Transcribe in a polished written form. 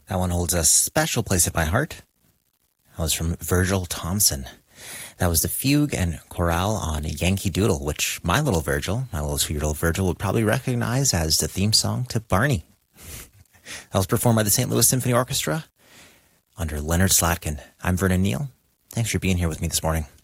That one holds a special place in my heart. That was from Virgil Thompson. That was the fugue and chorale on Yankee Doodle, which my little 2-year-old Virgil, would probably recognize as the theme song to Barney. That was performed by the St. Louis Symphony Orchestra under Leonard Slatkin. I'm Vernon Neal. Thanks for being here with me this morning.